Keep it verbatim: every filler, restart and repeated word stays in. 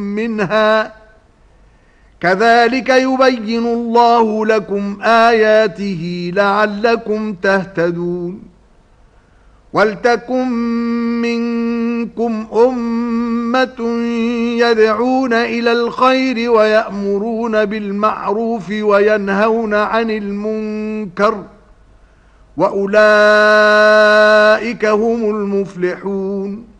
منها كذلك يبين الله لكم آياته لعلكم تهتدون ولتكن منكم أمة يدعون إلى الخير ويأمرون بالمعروف وينهون عن المنكر وأولئك هم المفلحون